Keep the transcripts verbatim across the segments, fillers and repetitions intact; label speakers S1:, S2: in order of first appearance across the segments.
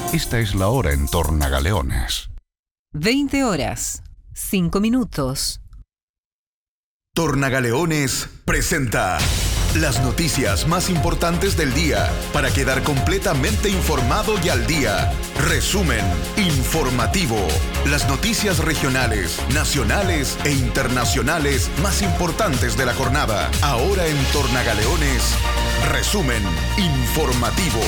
S1: Esta es la hora en Tornagaleones.
S2: veinte horas, cinco minutos.
S3: Tornagaleones presenta las noticias más importantes del día para quedar completamente informado y al día. Resumen informativo. Las noticias regionales, nacionales e internacionales más importantes de la jornada. Ahora en Tornagaleones, resumen informativo.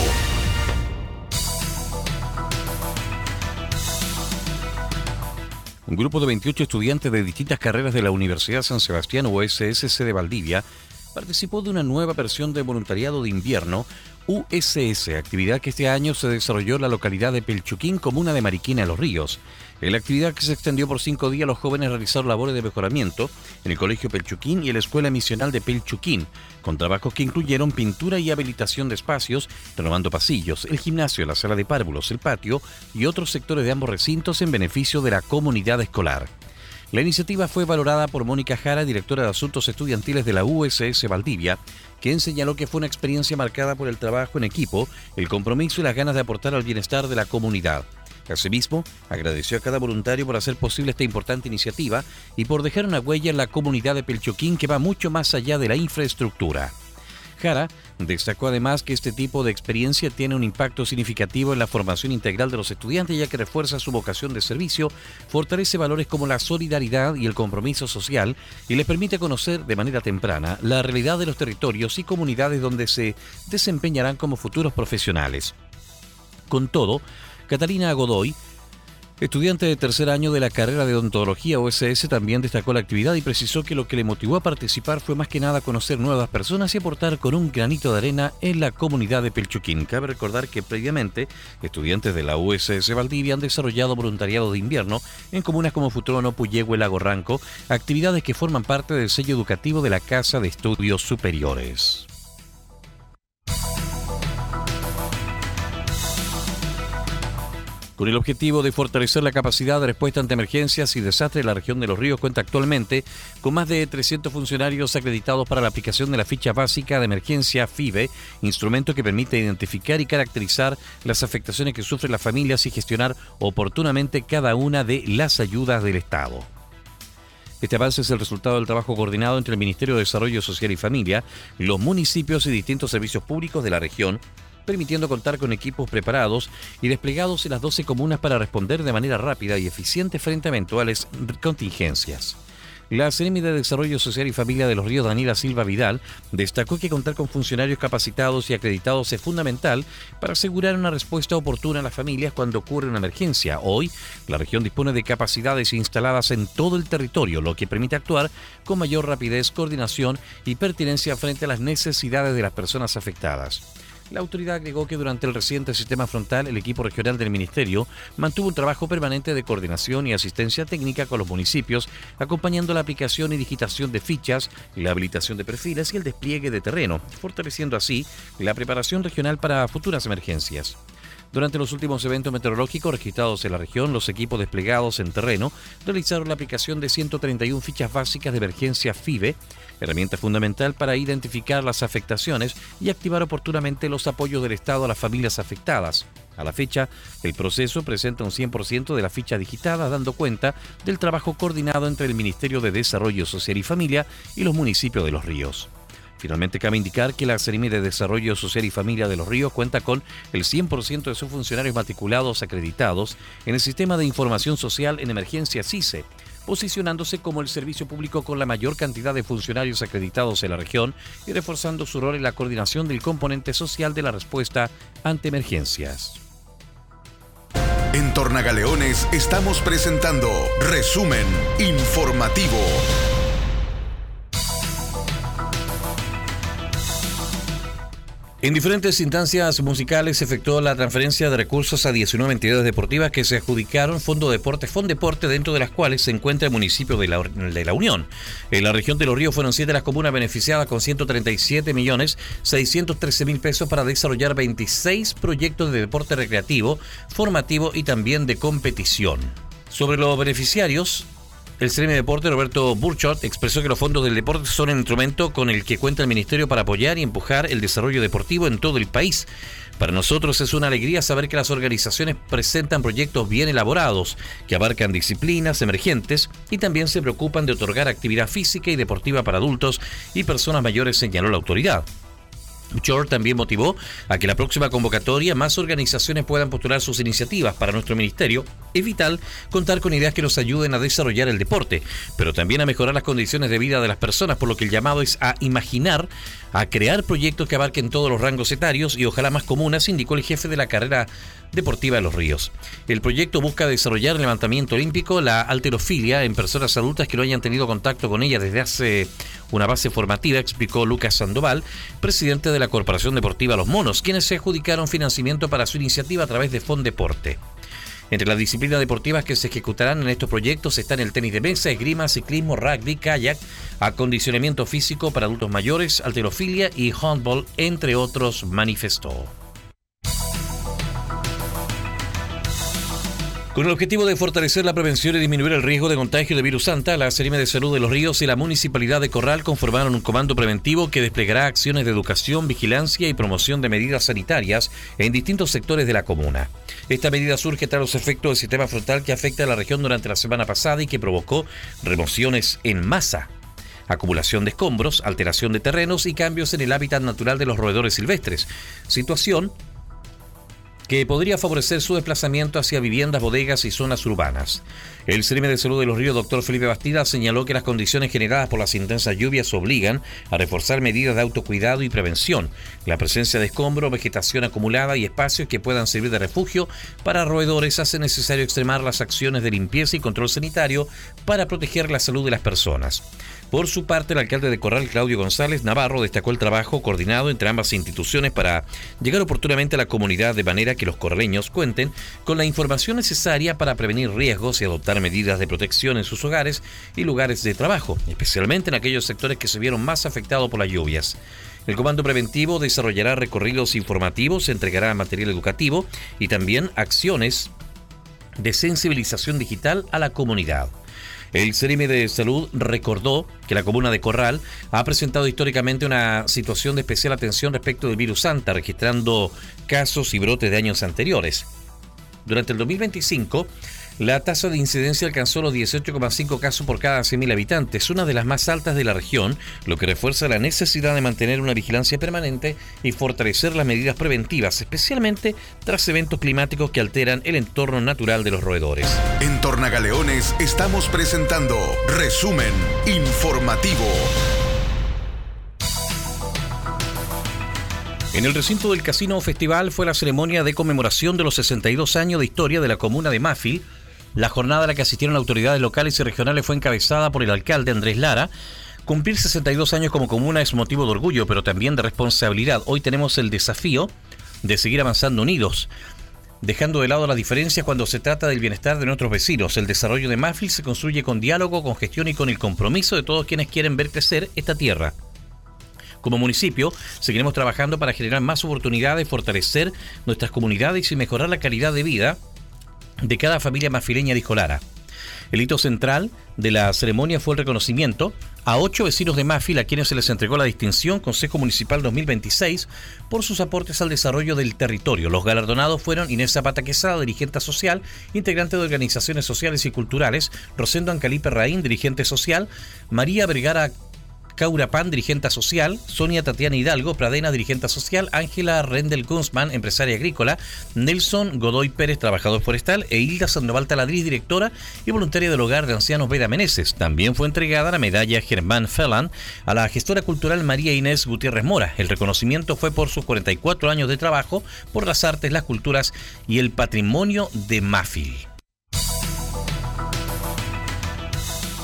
S4: Un grupo de veintiocho estudiantes de distintas carreras de la Universidad San Sebastián U S S C de Valdivia participó de una nueva versión de voluntariado de invierno U S S, actividad que este año se desarrolló en la localidad de Pelchuquín, comuna de Mariquina, Los Ríos. En la actividad, que se extendió por cinco días, los jóvenes realizaron labores de mejoramiento en el Colegio Pelchuquín y en la Escuela Misional de Pelchuquín, con trabajos que incluyeron pintura y habilitación de espacios, renovando pasillos, el gimnasio, la sala de párvulos, el patio y otros sectores de ambos recintos en beneficio de la comunidad escolar. La iniciativa fue valorada por Mónica Jara, directora de Asuntos Estudiantiles de la U S S Valdivia, quien señaló que fue una experiencia marcada por el trabajo en equipo, el compromiso y las ganas de aportar al bienestar de la comunidad. Asimismo, agradeció a cada voluntario por hacer posible esta importante iniciativa y por dejar una huella en la comunidad de Pelchuquín que va mucho más allá de la infraestructura. Jara destacó además que este tipo de experiencia tiene un impacto significativo en la formación integral de los estudiantes, ya que refuerza su vocación de servicio, fortalece valores como la solidaridad y el compromiso social y les permite conocer de manera temprana la realidad de los territorios y comunidades donde se desempeñarán como futuros profesionales. Con todo, Catalina Godoy, estudiante de tercer año de la carrera de odontología U S S, también destacó la actividad y precisó que lo que le motivó a participar fue más que nada conocer nuevas personas y aportar con un granito de arena en la comunidad de Pelchuquín. Cabe recordar que previamente estudiantes de la U S S Valdivia han desarrollado voluntariado de invierno en comunas como Futrono, Puyehue, Lago Ranco, actividades que forman parte del sello educativo de la Casa de Estudios Superiores. Con el objetivo de fortalecer la capacidad de respuesta ante emergencias y desastres, la región de Los Ríos cuenta actualmente con más de trescientos funcionarios acreditados para la aplicación de la ficha básica de emergencia FIBE, instrumento que permite identificar y caracterizar las afectaciones que sufren las familias y gestionar oportunamente cada una de las ayudas del Estado. Este avance es el resultado del trabajo coordinado entre el Ministerio de Desarrollo Social y Familia, los municipios y distintos servicios públicos de la región, permitiendo contar con equipos preparados y desplegados en las doce comunas para responder de manera rápida y eficiente frente a eventuales contingencias. La Seremi de Desarrollo Social y Familia de Los Ríos, Daniela Silva Vidal, destacó que contar con funcionarios capacitados y acreditados es fundamental para asegurar una respuesta oportuna a las familias cuando ocurre una emergencia. Hoy, la región dispone de capacidades instaladas en todo el territorio, lo que permite actuar con mayor rapidez, coordinación y pertinencia frente a las necesidades de las personas afectadas. La autoridad agregó que durante el reciente sistema frontal, el equipo regional del Ministerio mantuvo un trabajo permanente de coordinación y asistencia técnica con los municipios, acompañando la aplicación y digitación de fichas, la habilitación de perfiles y el despliegue de terreno, fortaleciendo así la preparación regional para futuras emergencias. Durante los últimos eventos meteorológicos registrados en la región, los equipos desplegados en terreno realizaron la aplicación de ciento treinta y una fichas básicas de emergencia FIBE, herramienta fundamental para identificar las afectaciones y activar oportunamente los apoyos del Estado a las familias afectadas. A la fecha, el proceso presenta un cien por ciento de la ficha digitada, dando cuenta del trabajo coordinado entre el Ministerio de Desarrollo Social y Familia y los municipios de Los Ríos. Finalmente, cabe indicar que la Seremi de Desarrollo Social y Familia de Los Ríos cuenta con el cien por ciento de sus funcionarios matriculados acreditados en el Sistema de Información Social en Emergencia SISE, posicionándose como el servicio público con la mayor cantidad de funcionarios acreditados en la región y reforzando su rol en la coordinación del componente social de la respuesta ante emergencias.
S3: En Tornagaleones estamos presentando Resumen Informativo.
S4: En diferentes instancias musicales se efectuó la transferencia de recursos a diecinueve entidades deportivas que se adjudicaron Fondo Deporte, Fondeporte, dentro de las cuales se encuentra el municipio de la, de la Unión. En la región de Los Ríos fueron siete las comunas beneficiadas con ciento treinta y siete millones seiscientos trece mil pesos para desarrollar veintiséis proyectos de deporte recreativo, formativo y también de competición. Sobre los beneficiarios, El C E M de Deporte, Roberto Burchot, expresó que los fondos del deporte son el instrumento con el que cuenta el Ministerio para apoyar y empujar el desarrollo deportivo en todo el país. Para nosotros es una alegría saber que las organizaciones presentan proyectos bien elaborados, que abarcan disciplinas emergentes y también se preocupan de otorgar actividad física y deportiva para adultos y personas mayores, señaló la autoridad. George también motivó a que la próxima convocatoria más organizaciones puedan postular sus iniciativas. Para nuestro ministerio es vital contar con ideas que nos ayuden a desarrollar el deporte, pero también a mejorar las condiciones de vida de las personas, por lo que el llamado es a imaginar, a crear proyectos que abarquen todos los rangos etarios y ojalá más comunas, indicó el jefe de la carrera deportiva de Los Ríos. El proyecto busca desarrollar el levantamiento olímpico, la halterofilia en personas adultas que no hayan tenido contacto con ella desde hace una base formativa, explicó Lucas Sandoval, presidente de la Corporación Deportiva Los Monos, quienes se adjudicaron financiamiento para su iniciativa a través de Fondeporte. Entre las disciplinas deportivas que se ejecutarán en estos proyectos están el tenis de mesa, esgrima, ciclismo, rugby, kayak, acondicionamiento físico para adultos mayores, halterofilia y handball, entre otros, manifestó. Con el objetivo de fortalecer la prevención y disminuir el riesgo de contagio de virus Santa, la C E R I M de Salud de Los Ríos y la Municipalidad de Corral conformaron un comando preventivo que desplegará acciones de educación, vigilancia y promoción de medidas sanitarias en distintos sectores de la comuna. Esta medida surge tras los efectos del sistema frontal que afecta a la región durante la semana pasada y que provocó remociones en masa, acumulación de escombros, alteración de terrenos y cambios en el hábitat natural de los roedores silvestres, situación que podría favorecer su desplazamiento hacia viviendas, bodegas y zonas urbanas. El C E R I M de Salud de Los Ríos, doctor Felipe Bastida, señaló que las condiciones generadas por las intensas lluvias obligan a reforzar medidas de autocuidado y prevención, la presencia de escombros, vegetación acumulada y espacios que puedan servir de refugio para roedores hace necesario extremar las acciones de limpieza y control sanitario para proteger la salud de las personas. Por su parte, el alcalde de Corral, Claudio González Navarro, destacó el trabajo coordinado entre ambas instituciones para llegar oportunamente a la comunidad de manera que los corraleños cuenten con la información necesaria para prevenir riesgos y adoptar medidas de protección en sus hogares y lugares de trabajo, especialmente en aquellos sectores que se vieron más afectados por las lluvias. El Comando Preventivo desarrollará recorridos informativos, entregará material educativo y también acciones de sensibilización digital a la comunidad. El C E R I M de Salud recordó que la comuna de Corral ha presentado históricamente una situación de especial atención respecto del virus Santa, registrando casos y brotes de años anteriores. Durante el dos mil veinticinco, la tasa de incidencia alcanzó los dieciocho coma cinco casos por cada cien mil habitantes, una de las más altas de la región, lo que refuerza la necesidad de mantener una vigilancia permanente y fortalecer las medidas preventivas, especialmente tras eventos climáticos que alteran el entorno natural de los roedores.
S3: En Tornagaleones estamos presentando Resumen Informativo.
S4: En el recinto del Casino Festival fue la ceremonia de conmemoración de los sesenta y dos años de historia de la comuna de Mafil. La jornada a la que asistieron autoridades locales y regionales fue encabezada por el alcalde Andrés Lara. Cumplir sesenta y dos años como comuna es motivo de orgullo, pero también de responsabilidad. Hoy tenemos el desafío de seguir avanzando unidos, dejando de lado las diferencias cuando se trata del bienestar de nuestros vecinos. El desarrollo de Mafil se construye con diálogo, con gestión y con el compromiso de todos quienes quieren ver crecer esta tierra. Como municipio, seguiremos trabajando para generar más oportunidades, fortalecer nuestras comunidades y mejorar la calidad de vida de cada familia mafileña, dijo Lara. El hito central de la ceremonia fue el reconocimiento a ocho vecinos de Mafil a quienes se les entregó la distinción Consejo Municipal dos mil veintiséis por sus aportes al desarrollo del territorio. Los galardonados fueron Inés Zapata Quesada, dirigente social, integrante de organizaciones sociales y culturales, Rosendo Ancalipe Raín, dirigente social, María Vergara Caurapán, dirigente social, Sonia Tatiana Hidalgo Pradena, dirigente social, Ángela Rendel Guzmán, empresaria agrícola, Nelson Godoy Pérez, trabajador forestal, e Hilda Sandoval Taladriz, directora y voluntaria del Hogar de Ancianos Veda Meneses. También fue entregada la medalla Germán Fellan a la gestora cultural María Inés Gutiérrez Mora. El reconocimiento fue por sus cuarenta y cuatro años de trabajo por las artes, las culturas y el patrimonio de Mafil.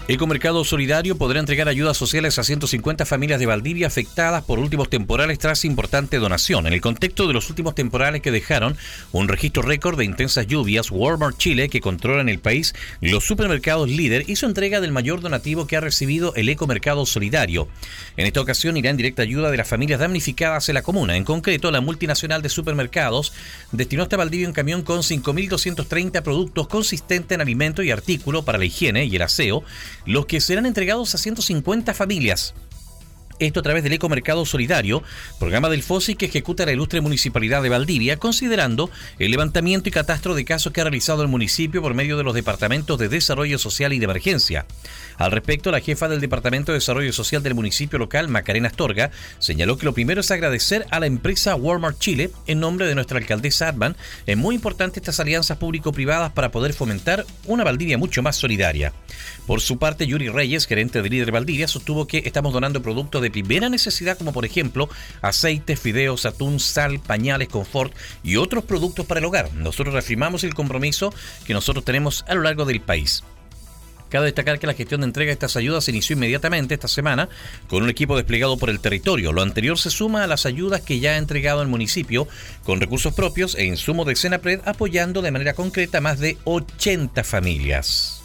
S4: Ecomercado Solidario podrá entregar ayudas sociales a ciento cincuenta familias de Valdivia afectadas por últimos temporales tras importante donación. En el contexto de los últimos temporales que dejaron un registro récord de intensas lluvias, Walmart Chile, que controla en el país los supermercados líder, hizo entrega del mayor donativo que ha recibido el Ecomercado Solidario. En esta ocasión irá en directa ayuda de las familias damnificadas en la comuna. En concreto, la multinacional de supermercados destinó hasta Valdivia un camión con cinco mil doscientos treinta productos consistentes en alimento y artículo para la higiene y el aseo, los que serán entregados a ciento cincuenta familias. Esto a través del Ecomercado Solidario, programa del FOSI que ejecuta la ilustre Municipalidad de Valdivia, considerando el levantamiento y catastro de casos que ha realizado el municipio por medio de los departamentos de Desarrollo Social y de Emergencia. Al respecto, la jefa del Departamento de Desarrollo Social del municipio local, Macarena Astorga, señaló que lo primero es agradecer a la empresa Walmart Chile, en nombre de nuestra alcaldesa Adman. Es muy importante estas alianzas público-privadas para poder fomentar una Valdivia mucho más solidaria. Por su parte, Yuri Reyes, gerente de Líder Valdivia, sostuvo que estamos donando productos de primera necesidad como por ejemplo aceites, fideos, atún, sal, pañales, confort y otros productos para el hogar. Nosotros reafirmamos el compromiso que nosotros tenemos a lo largo del país. Cabe destacar que la gestión de entrega de estas ayudas se inició inmediatamente esta semana con un equipo desplegado por el territorio. Lo anterior se suma a las ayudas que ya ha entregado el municipio con recursos propios e insumos de Senapred, apoyando de manera concreta a más de ochenta familias.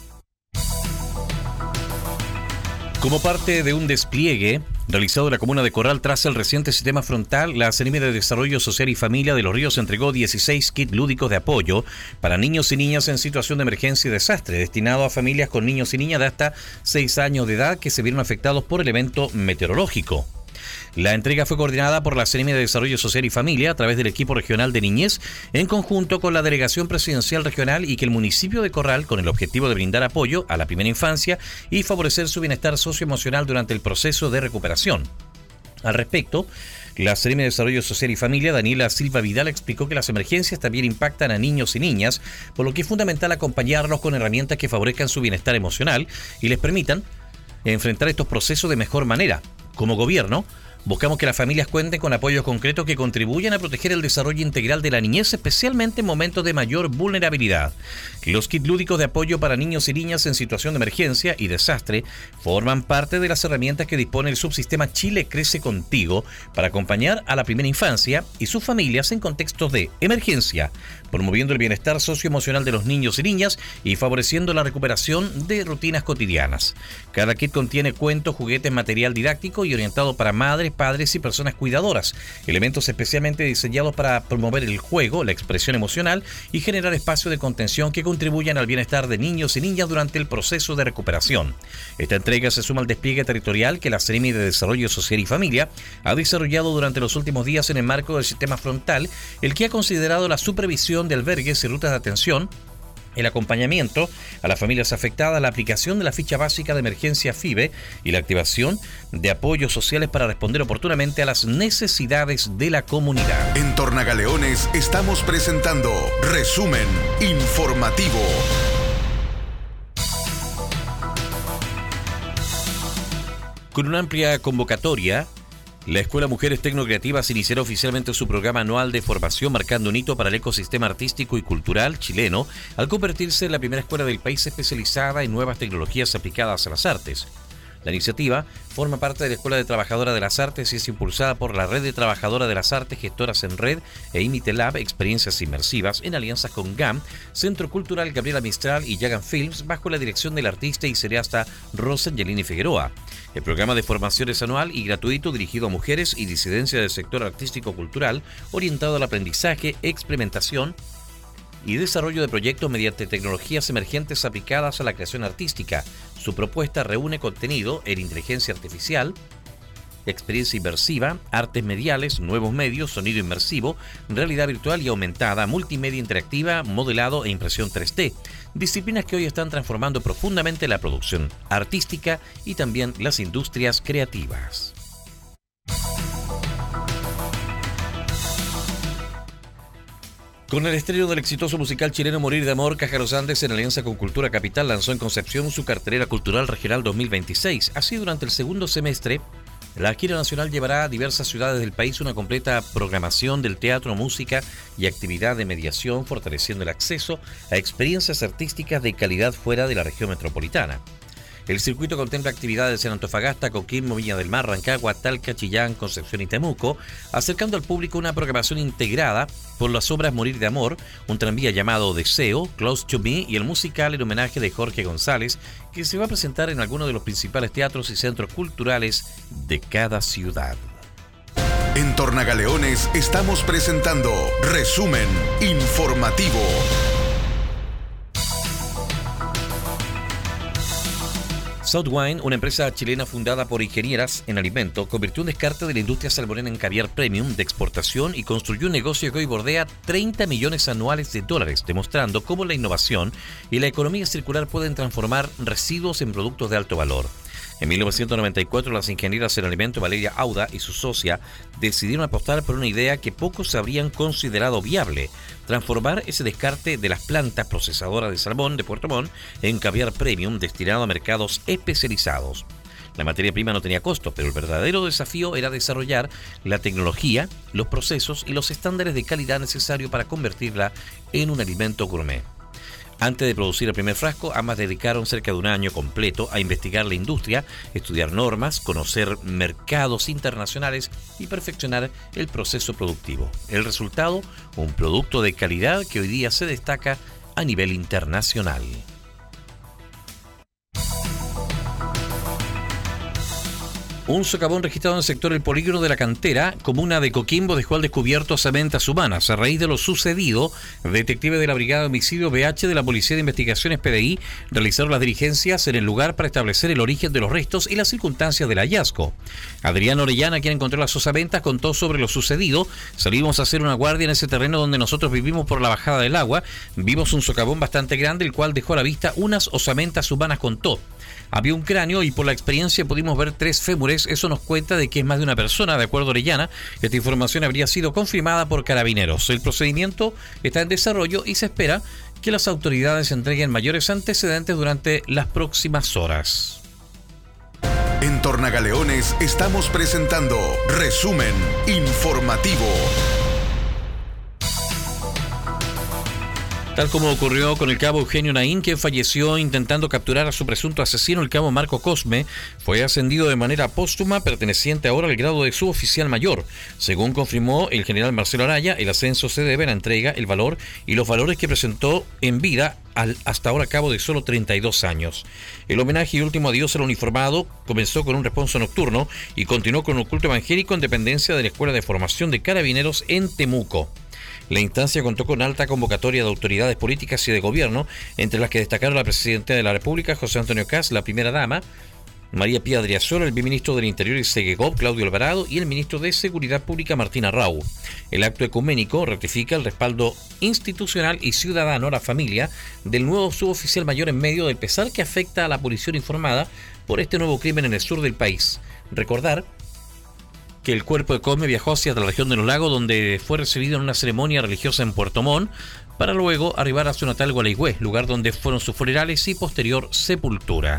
S4: Como parte de un despliegue realizado en la comuna de Corral tras el reciente sistema frontal, la Seremi de Desarrollo Social y Familia de Los Ríos entregó dieciséis kits lúdicos de apoyo para niños y niñas en situación de emergencia y desastre, destinado a familias con niños y niñas de hasta seis años de edad que se vieron afectados por el evento meteorológico. La entrega fue coordinada por la Seremi de Desarrollo Social y Familia a través del equipo regional de niñez en conjunto con la Delegación Presidencial Regional y que el municipio de Corral, con el objetivo de brindar apoyo a la primera infancia y favorecer su bienestar socioemocional durante el proceso de recuperación. Al respecto, la Seremi de Desarrollo Social y Familia, Daniela Silva Vidal, explicó que las emergencias también impactan a niños y niñas, por lo que es fundamental acompañarlos con herramientas que favorezcan su bienestar emocional y les permitan enfrentar estos procesos de mejor manera. Como gobierno, buscamos que las familias cuenten con apoyos concretos que contribuyan a proteger el desarrollo integral de la niñez, especialmente en momentos de mayor vulnerabilidad. Los kits lúdicos de apoyo para niños y niñas en situación de emergencia y desastre forman parte de las herramientas que dispone el subsistema Chile Crece Contigo para acompañar a la primera infancia y sus familias en contextos de emergencia, promoviendo el bienestar socioemocional de los niños y niñas y favoreciendo la recuperación de rutinas cotidianas. Cada kit contiene cuentos, juguetes, material didáctico y orientado para madres, padres y personas cuidadoras, elementos especialmente diseñados para promover el juego, la expresión emocional y generar espacios de contención que contribuyan al bienestar de niños y niñas durante el proceso de recuperación. Esta entrega se suma al despliegue territorial que la Seremi de Desarrollo Social y Familia ha desarrollado durante los últimos días en el marco del sistema frontal, el que ha considerado la supervisión de albergues y rutas de atención, el acompañamiento a las familias afectadas, la aplicación de la ficha básica de emergencia FIBE y la activación de apoyos sociales para responder oportunamente a las necesidades de la comunidad.
S3: En Tornagaleones estamos presentando Resumen Informativo.
S4: Con una amplia convocatoria, la Escuela Mujeres Tecnocreativas iniciará oficialmente su programa anual de formación, marcando un hito para el ecosistema artístico y cultural chileno al convertirse en la primera escuela del país especializada en nuevas tecnologías aplicadas a las artes. La iniciativa forma parte de la Escuela de Trabajadora de las Artes y es impulsada por la Red de Trabajadoras de las Artes, Gestoras en Red e Imitelab, Experiencias Inmersivas, en alianzas con GAM, Centro Cultural Gabriela Mistral y Yagan Films, bajo la dirección del artista y cineasta Rosangelini Figueroa. El programa de formación es anual y gratuito, dirigido a mujeres y disidencia del sector artístico-cultural, orientado al aprendizaje, experimentación y desarrollo de proyectos mediante tecnologías emergentes aplicadas a la creación artística. Su propuesta reúne contenido en inteligencia artificial, experiencia inmersiva, artes mediales, nuevos medios, sonido inmersivo, realidad virtual y aumentada, multimedia interactiva, modelado e impresión tres D, disciplinas que hoy están transformando profundamente la producción artística y también las industrias creativas. Con el estreno del exitoso musical chileno Morir de Amor, Caja Los Andes, en alianza con Cultura Capital, lanzó en Concepción su cartelera cultural regional dos mil veintiséis. Así, durante el segundo semestre, la gira nacional llevará a diversas ciudades del país una completa programación del teatro, música y actividad de mediación, fortaleciendo el acceso a experiencias artísticas de calidad fuera de la región metropolitana. El circuito contempla actividades en Antofagasta, Coquimbo, Viña del Mar, Rancagua, Talca, Chillán, Concepción y Temuco, acercando al público una programación integrada por las obras Morir de Amor, un tranvía llamado Deseo, Close to Me y el musical en homenaje de Jorge González, que se va a presentar en algunos de los principales teatros y centros culturales de cada ciudad.
S3: En Tornagaleones estamos presentando Resumen Informativo.
S4: Southwine, una empresa chilena fundada por ingenieras en alimento, convirtió un descarte de la industria salmonera en caviar premium de exportación y construyó un negocio que hoy bordea treinta millones anuales de dólares, demostrando cómo la innovación y la economía circular pueden transformar residuos en productos de alto valor. En mil novecientos noventa y cuatro, las ingenieras en alimento Valeria Auda y su socia decidieron apostar por una idea que pocos habrían considerado viable: transformar ese descarte de las plantas procesadoras de salmón de Puerto Montt en caviar premium destinado a mercados especializados. La materia prima no tenía costo, pero el verdadero desafío era desarrollar la tecnología, los procesos y los estándares de calidad necesarios para convertirla en un alimento gourmet. Antes de producir el primer frasco, ambas dedicaron cerca de un año completo a investigar la industria, estudiar normas, conocer mercados internacionales y perfeccionar el proceso productivo. El resultado, un producto de calidad que hoy día se destaca a nivel internacional. Un socavón registrado en el sector El Polígono de la Cantera, comuna de Coquimbo, dejó al descubierto osamentas humanas. A raíz de lo sucedido, detectives de la Brigada de Homicidio B H de la Policía de Investigaciones P D I realizaron las diligencias en el lugar para establecer el origen de los restos y las circunstancias del hallazgo. Adrián Orellana, quien encontró las osamentas, contó sobre lo sucedido. Salimos a hacer una guardia en ese terreno donde nosotros vivimos por la bajada del agua. Vimos un socavón bastante grande, el cual dejó a la vista unas osamentas humanas, contó. Había un cráneo y por la experiencia pudimos ver tres fémures. Eso nos cuenta de que es más de una persona, de acuerdo a Orellana. Esta información habría sido confirmada por Carabineros. El procedimiento está en desarrollo y se espera que las autoridades entreguen mayores antecedentes durante las próximas horas.
S3: En Tornagaleones estamos presentando Resumen Informativo.
S4: Tal como ocurrió con el cabo Eugenio Naín, quien falleció intentando capturar a su presunto asesino, el cabo Marco Cosme fue ascendido de manera póstuma, perteneciente ahora al grado de suboficial mayor. Según confirmó el general Marcelo Araya, el ascenso se debe a la entrega, el valor y los valores que presentó en vida al hasta ahora cabo de solo treinta y dos años. El homenaje y último adiós al uniformado comenzó con un responso nocturno y continuó con un culto evangélico en dependencia de la Escuela de Formación de Carabineros en Temuco. La instancia contó con alta convocatoria de autoridades políticas y de gobierno, entre las que destacaron la Presidenta de la República, José Antonio Kast, la Primera Dama, María Pía Adriasola, el Viceministro del Interior y Segegov, Claudio Alvarado, y el Ministro de Seguridad Pública, Martín Arrau. El acto ecuménico ratifica el respaldo institucional y ciudadano a la familia del nuevo suboficial mayor en medio del pesar que afecta a la población informada por este nuevo crimen en el sur del país. Recordar que el cuerpo de Cosme viajó hacia la región de los lagos, donde fue recibido en una ceremonia religiosa en Puerto Montt, para luego arribar a su natal Gualeguay, lugar donde fueron sus funerales y posterior sepultura.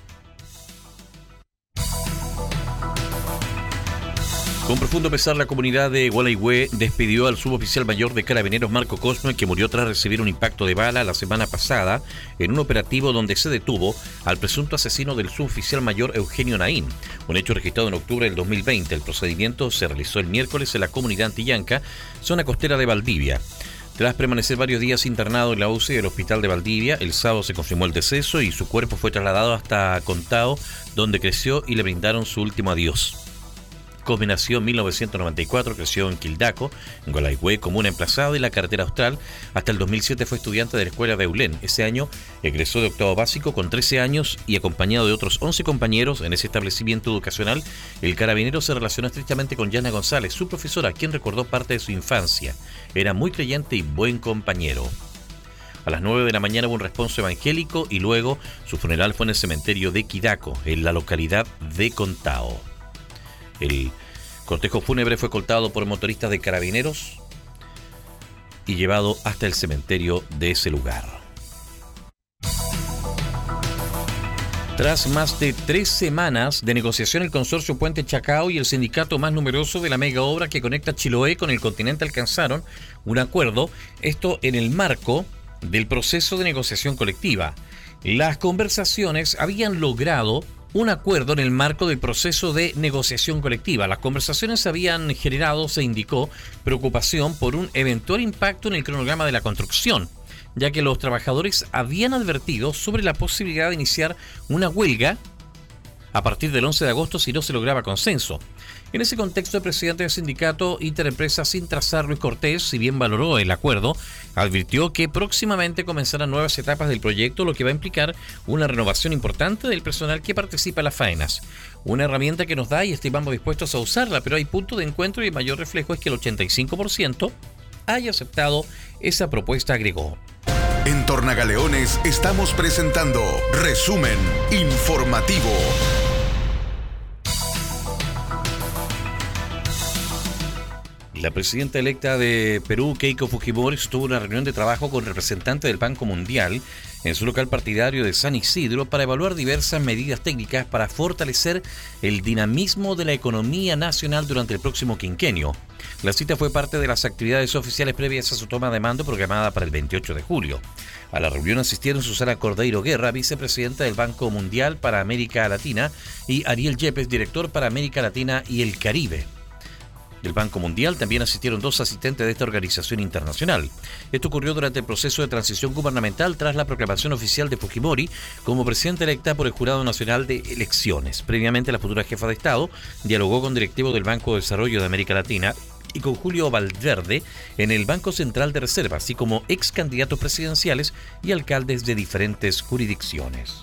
S4: Con profundo pesar, la comunidad de Gualeguay despidió al suboficial mayor de Carabineros Marco Cosme, que murió tras recibir un impacto de bala la semana pasada en un operativo donde se detuvo al presunto asesino del suboficial mayor Eugenio Naín, un hecho registrado en octubre del dos mil veinte. El procedimiento se realizó el miércoles en la comunidad Antillanca, zona costera de Valdivia. Tras permanecer varios días internado en la U C I del Hospital de Valdivia, el sábado se confirmó el deceso y su cuerpo fue trasladado hasta Contao, donde creció y le brindaron su último adiós. Cosme nació en mil novecientos noventa y cuatro, creció en Quildaco, en Gualeguay, comuna emplazada en la carretera austral. Hasta el dos mil siete fue estudiante de la escuela de Eulén. Ese año egresó de octavo básico con trece años y acompañado de otros once compañeros en ese establecimiento educacional. El carabinero se relacionó estrechamente con Yana González, su profesora, quien recordó parte de su infancia. Era muy creyente y buen compañero. A las nueve de la mañana hubo un responso evangélico y luego su funeral fue en el cementerio de Quidaco, en la localidad de Contao. El cortejo fúnebre fue escoltado por motoristas de Carabineros y llevado hasta el cementerio de ese lugar. Tras más de tres semanas de negociación, el consorcio Puente Chacao y el sindicato más numeroso de la mega obra que conecta Chiloé con el continente alcanzaron un acuerdo, esto en el marco del proceso de negociación colectiva. Las conversaciones habían logrado un acuerdo en el marco del proceso de negociación colectiva. Las conversaciones habían generado, se indicó, preocupación por un eventual impacto en el cronograma de la construcción, ya que los trabajadores habían advertido sobre la posibilidad de iniciar una huelga a partir del once de agosto si no se lograba consenso. En ese contexto, el presidente del sindicato Interempresas Intrasar, Luis Cortés, si bien valoró el acuerdo, advirtió que próximamente comenzarán nuevas etapas del proyecto, lo que va a implicar una renovación importante del personal que participa en las faenas. Una herramienta que nos da y estimamos dispuestos a usarla, pero hay punto de encuentro y el mayor reflejo es que el ochenta y cinco por ciento haya aceptado esa propuesta, agregó.
S3: En Tornagaleones estamos presentando Resumen Informativo.
S4: La presidenta electa de Perú, Keiko Fujimori, sostuvo una reunión de trabajo con representantes del Banco Mundial en su local partidario de San Isidro para evaluar diversas medidas técnicas para fortalecer el dinamismo de la economía nacional durante el próximo quinquenio. La cita fue parte de las actividades oficiales previas a su toma de mando programada para el veintiocho de julio. A la reunión asistieron Susana Cordeiro Guerra, vicepresidenta del Banco Mundial para América Latina, y Ariel Yepes, director para América Latina y el Caribe. Del Banco Mundial también asistieron dos asistentes de esta organización internacional. Esto ocurrió durante el proceso de transición gubernamental tras la proclamación oficial de Fujimori como presidenta electa por el Jurado Nacional de Elecciones. Previamente, la futura jefa de Estado dialogó con directivos del Banco de Desarrollo de América Latina y con Julio Valverde en el Banco Central de Reserva, así como ex candidatos presidenciales y alcaldes de diferentes jurisdicciones.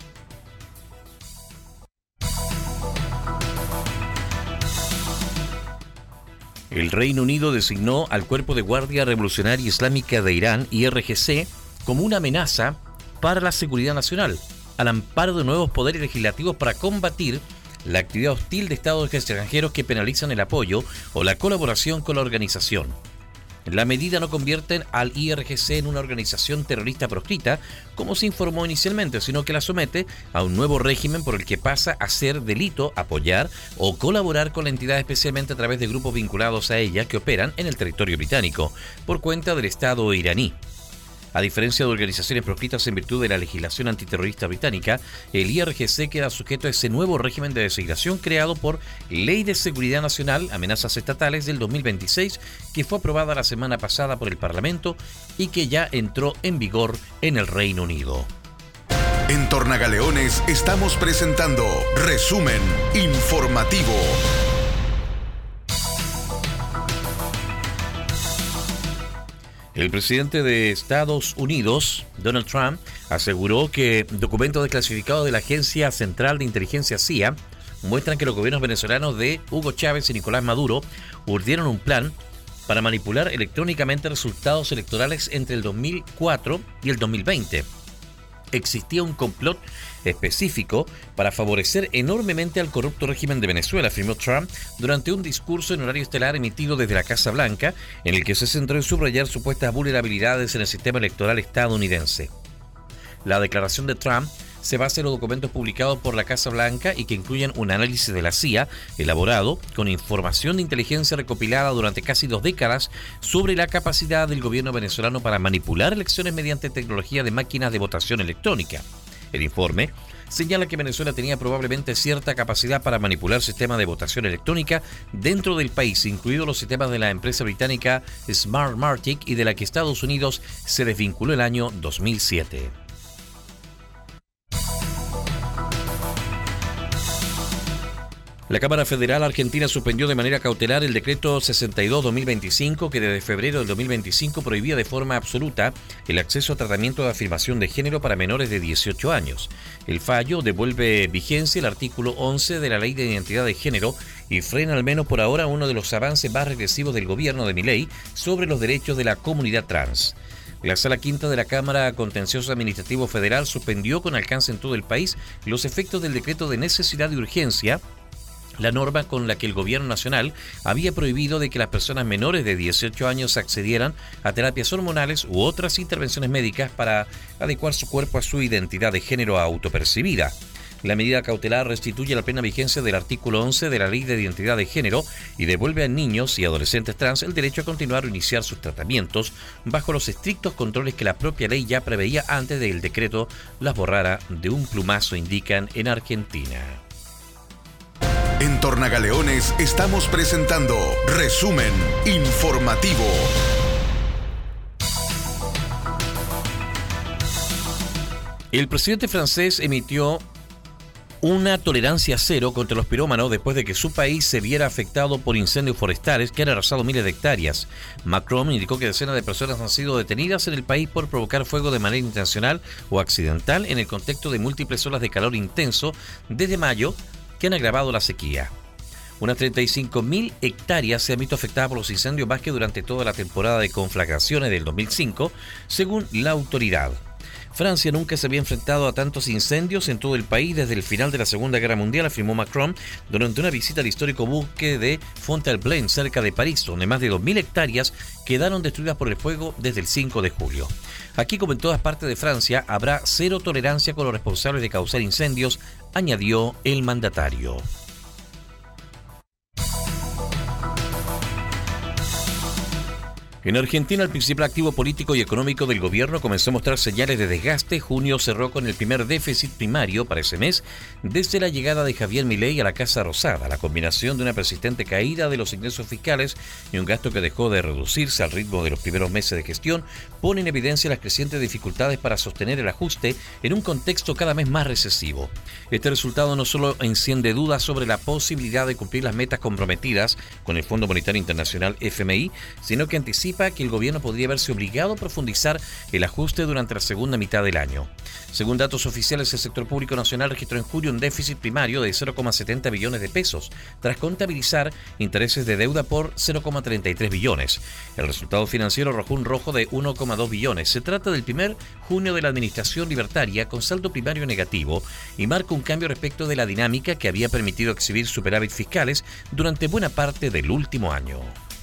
S4: El Reino Unido designó al Cuerpo de Guardia Revolucionaria Islámica de Irán, I R G C, como una amenaza para la seguridad nacional, al amparo de nuevos poderes legislativos para combatir la actividad hostil de estados extranjeros que penalizan el apoyo o la colaboración con la organización. La medida no convierte al I R G C en una organización terrorista proscrita, como se informó inicialmente, sino que la somete a un nuevo régimen por el que pasa a ser delito apoyar o colaborar con la entidad, especialmente a través de grupos vinculados a ella que operan en el territorio británico, por cuenta del Estado iraní. A diferencia de organizaciones proscritas en virtud de la legislación antiterrorista británica, el I R G C queda sujeto a ese nuevo régimen de designación creado por Ley de Seguridad Nacional, Amenazas Estatales del dos mil veintiséis, que fue aprobada la semana pasada por el Parlamento y que ya entró en vigor en el Reino Unido.
S3: En Tornagaleones estamos presentando Resumen Informativo.
S4: El presidente de Estados Unidos, Donald Trump, aseguró que documentos desclasificados de la Agencia Central de Inteligencia C I A muestran que los gobiernos venezolanos de Hugo Chávez y Nicolás Maduro urdieron un plan para manipular electrónicamente resultados electorales entre el dos mil cuatro y el dos mil veinte. Existía un complot específico para favorecer enormemente al corrupto régimen de Venezuela, afirmó Trump durante un discurso en horario estelar emitido desde la Casa Blanca, en el que se centró en subrayar supuestas vulnerabilidades en el sistema electoral estadounidense. La declaración de Trump se basa en los documentos publicados por la Casa Blanca y que incluyen un análisis de la C I A elaborado con información de inteligencia recopilada durante casi dos décadas sobre la capacidad del gobierno venezolano para manipular elecciones mediante tecnología de máquinas de votación electrónica. El informe señala que Venezuela tenía probablemente cierta capacidad para manipular sistemas de votación electrónica dentro del país, incluidos los sistemas de la empresa británica Smartmatic y de la que Estados Unidos se desvinculó el año dos mil siete. La Cámara Federal Argentina suspendió de manera cautelar el decreto sesenta y dos barra dos mil veinticinco que desde febrero del dos mil veinticinco prohibía de forma absoluta el acceso a tratamiento de afirmación de género para menores de dieciocho años. El fallo devuelve vigencia el artículo once de la Ley de Identidad de Género y frena al menos por ahora uno de los avances más regresivos del gobierno de Milei sobre los derechos de la comunidad trans. La Sala Quinta de la Cámara Contencioso Administrativo Federal suspendió con alcance en todo el país los efectos del decreto de necesidad de urgencia, la norma con la que el gobierno nacional había prohibido de que las personas menores de dieciocho años accedieran a terapias hormonales u otras intervenciones médicas para adecuar su cuerpo a su identidad de género autopercibida. La medida cautelar restituye la plena vigencia del artículo once de la Ley de Identidad de Género y devuelve a niños y adolescentes trans el derecho a continuar o iniciar sus tratamientos bajo los estrictos controles que la propia ley ya preveía antes de que el decreto las borrara de un plumazo, indican en Argentina.
S3: En Tornagaleones estamos presentando Resumen Informativo.
S4: El presidente francés emitió una tolerancia cero contra los pirómanos después de que su país se viera afectado por incendios forestales que han arrasado miles de hectáreas. Macron indicó que decenas de personas han sido detenidas en el país por provocar fuego de manera intencional o accidental en el contexto de múltiples olas de calor intenso desde mayo que han agravado la sequía. Unas treinta y cinco mil hectáreas se han visto afectadas por los incendios más que durante toda la temporada de conflagraciones del dos mil cinco, según la autoridad. Francia nunca se había enfrentado a tantos incendios en todo el país desde el final de la Segunda Guerra Mundial, afirmó Macron durante una visita al histórico bosque de Fontainebleau, cerca de París, donde más de dos mil hectáreas quedaron destruidas por el fuego desde el cinco de julio. Aquí, como en todas partes de Francia, habrá cero tolerancia con los responsables de causar incendios, añadió el mandatario. En Argentina, el principal activo político y económico del gobierno comenzó a mostrar señales de desgaste. Junio cerró con el primer déficit primario para ese mes desde la llegada de Javier Milei a la Casa Rosada. La combinación de una persistente caída de los ingresos fiscales y un gasto que dejó de reducirse al ritmo de los primeros meses de gestión pone en evidencia las crecientes dificultades para sostener el ajuste en un contexto cada vez más recesivo. Este resultado no solo enciende dudas sobre la posibilidad de cumplir las metas comprometidas con el Fondo Monetario Internacional F M I, sino que anticipa que el gobierno podría verse obligado a profundizar el ajuste durante la segunda mitad del año. Según datos oficiales, el sector público nacional registró en julio un déficit primario de cero coma setenta billones de pesos, tras contabilizar intereses de deuda por cero coma treinta y tres billones. El resultado financiero arrojó un rojo de uno coma dos billones. Se trata del primer junio de la administración libertaria con saldo primario negativo y marca un cambio respecto de la dinámica que había permitido exhibir superávit fiscales durante buena parte del último año.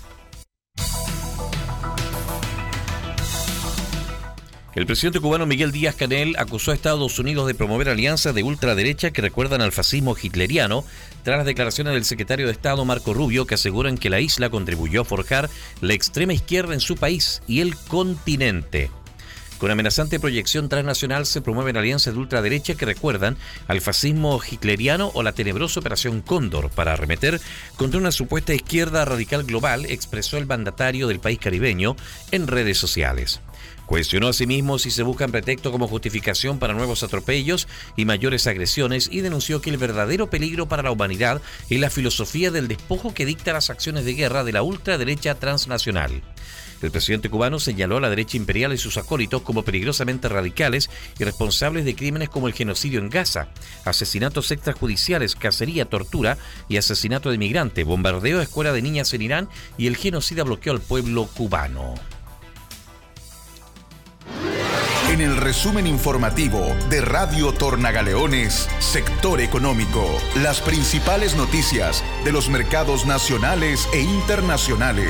S4: El presidente cubano Miguel Díaz-Canel acusó a Estados Unidos de promover alianzas de ultraderecha que recuerdan al fascismo hitleriano, tras las declaraciones del secretario de Estado Marco Rubio, que aseguran que la isla contribuyó a forjar la extrema izquierda en su país y el continente. Con amenazante proyección transnacional se promueven alianzas de ultraderecha que recuerdan al fascismo hitleriano o la tenebrosa Operación Cóndor para arremeter contra una supuesta izquierda radical global, expresó el mandatario del país caribeño en redes sociales. Cuestionó asimismo si se buscan pretextos como justificación para nuevos atropellos y mayores agresiones y denunció que el verdadero peligro para la humanidad es la filosofía del despojo que dicta las acciones de guerra de la ultraderecha transnacional. El presidente cubano señaló a la derecha imperial y sus acólitos como peligrosamente radicales y responsables de crímenes como el genocidio en Gaza, asesinatos extrajudiciales, cacería, tortura y asesinato de migrantes, bombardeo a escuela de niñas en Irán y el genocida bloqueo al pueblo cubano.
S3: En el resumen informativo de Radio Tornagaleones, Sector Económico, las principales noticias de los mercados nacionales e internacionales.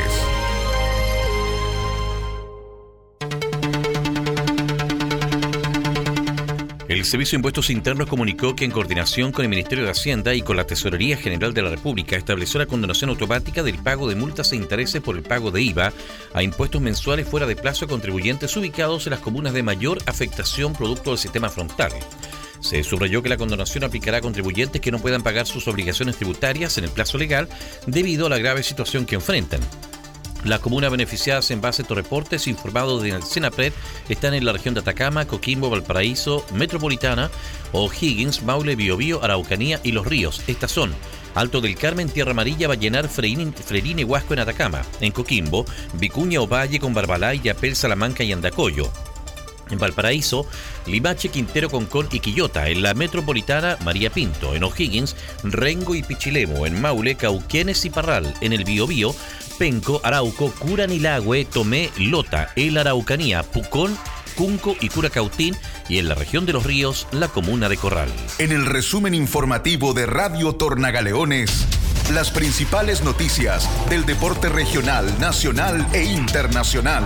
S4: El Servicio de Impuestos Internos comunicó que en coordinación con el Ministerio de Hacienda y con la Tesorería General de la República estableció la condonación automática del pago de multas e intereses por el pago de I V A a impuestos mensuales fuera de plazo a contribuyentes ubicados en las comunas de mayor afectación producto del sistema frontal. Se subrayó que la condonación aplicará a contribuyentes que no puedan pagar sus obligaciones tributarias en el plazo legal debido a la grave situación que enfrentan. Las comunas beneficiadas en base a estos reportes informados de Senapred están en la región de Atacama, Coquimbo, Valparaíso, Metropolitana, O'Higgins, Maule, Biobío, Araucanía y Los Ríos. Estas son Alto del Carmen, Tierra Amarilla, Vallenar, Freirine, Huasco en Atacama. En Coquimbo, Vicuña, Ovalle, con Barbalay, Yapel, Salamanca y Andacollo. En Valparaíso, Limache, Quintero, Concón y Quillota. En la Metropolitana, María Pinto. En O'Higgins, Rengo y Pichilemu. En Maule, Cauquenes y Parral. En el Biobío, Penco, Arauco, Curanilagüe, Tomé, Lota. En la Araucanía, Pucón, Cunco y Curacautín. Y en la región de Los Ríos, la comuna de Corral.
S3: En el resumen informativo de Radio Tornagaleones, las principales noticias del deporte regional, nacional e internacional.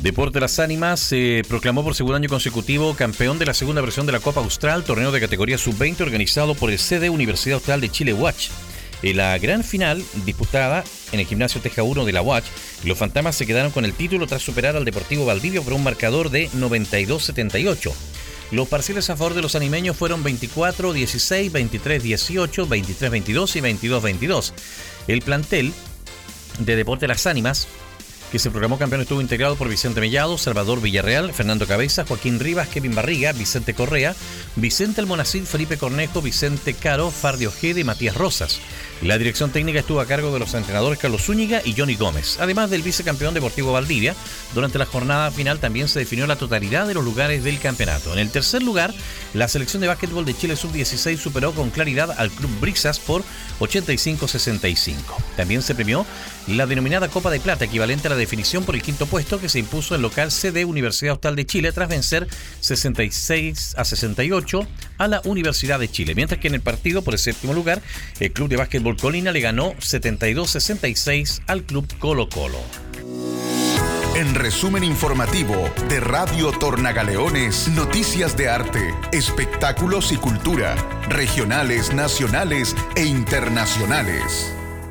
S4: Deporte Las Ánimas se eh, proclamó por segundo año consecutivo campeón de la segunda versión de la Copa Austral, torneo de categoría sub veinte organizado por el C D Universidad Austral de Chile U A C. En la gran final, disputada en el gimnasio Teja uno de la U A C, los fantasmas se quedaron con el título tras superar al Deportivo Valdivia por un marcador de noventa y dos setenta y ocho. Los parciales a favor de los animeños fueron veinticuatro dieciséis, veintitrés dieciocho, veintitrés veintidós y veintidós veintidós. El plantel de Deporte Las Ánimas, que se proclamó campeón, estuvo integrado por Vicente Mellado, Salvador Villarreal, Fernando Cabeza, Joaquín Rivas, Kevin Barriga, Vicente Correa, Vicente Almonacid, Felipe Cornejo, Vicente Caro, Fardi Ojeda y Matías Rosas. La dirección técnica estuvo a cargo de los entrenadores Carlos Zúñiga y Johnny Gómez, además del vicecampeón Deportivo Valdivia. Durante la jornada final también se definió la totalidad de los lugares del campeonato. En el tercer lugar, la selección de básquetbol de Chile sub dieciséis superó con claridad al Club Brisas por ochenta y cinco sesenta y cinco. También se premió la denominada Copa de Plata, equivalente a la definición por el quinto puesto, que se impuso el local C D Universidad Austral de Chile tras vencer sesenta y seis a sesenta y ocho a la Universidad de Chile, mientras que en el partido por el séptimo lugar, el Club de Básquetbol Colina le ganó setenta y dos sesenta y seis al Club Colo Colo.
S3: En resumen informativo de Radio Tornagaleones, noticias de arte, espectáculos y cultura, regionales, nacionales e internacionales.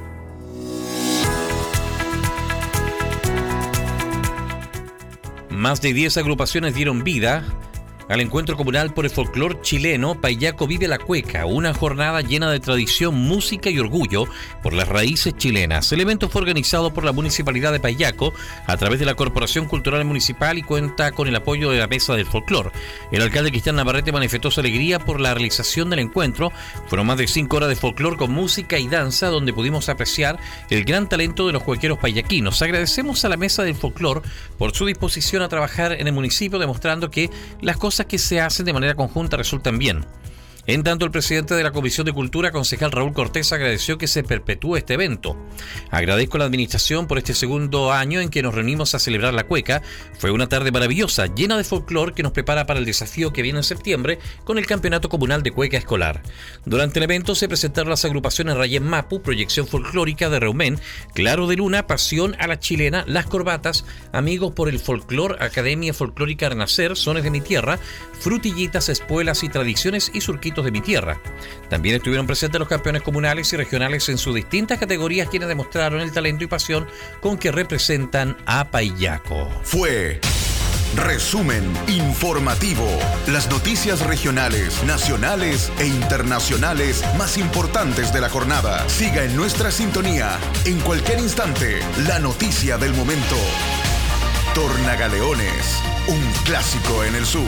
S4: Más de diez agrupaciones dieron vida al encuentro comunal por el folclor chileno Paillaco Vive la Cueca, una jornada llena de tradición, música y orgullo por las raíces chilenas. El evento fue organizado por la Municipalidad de Paillaco a través de la Corporación Cultural Municipal y cuenta con el apoyo de la Mesa del Folclor. El alcalde Cristian Navarrete manifestó su alegría por la realización del encuentro. Fueron más de cinco horas de folclor con música y danza, donde pudimos apreciar el gran talento de los cuequeros paillaquinos. Agradecemos a la Mesa del Folclor por su disposición a trabajar en el municipio, demostrando que las cosas que se hacen de manera conjunta resultan bien. En tanto, el presidente de la Comisión de Cultura, concejal Raúl Cortés, agradeció que se perpetúe este evento. Agradezco a la administración por este segundo año en que nos reunimos a celebrar la cueca. Fue una tarde maravillosa, llena de folclor que nos prepara para el desafío que viene en septiembre con el Campeonato Comunal de Cueca Escolar. Durante el evento se presentaron las agrupaciones Rayén Mapu, Proyección Folclórica de Reumén, Claro de Luna, Pasión a la Chilena, Las Corbatas, Amigos por el Folclor, Academia Folclórica Renacer, Sones de mi Tierra, Frutillitas, Espuelas y Tradiciones y Surquitos de mi Tierra. También estuvieron presentes los campeones comunales y regionales en sus distintas categorías, quienes demostraron el talento y pasión con que representan a Paillaco.
S3: Fue resumen informativo. Las noticias regionales, nacionales e internacionales más importantes de la jornada. Siga en nuestra sintonía. En cualquier instante, la noticia del momento. Tornagaleones, un clásico en el sur.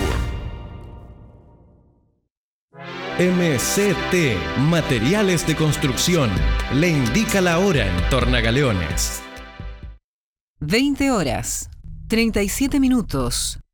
S5: M C T, Materiales de Construcción, le indica la hora en Tornagaleones.
S2: veinte horas, treinta y siete minutos.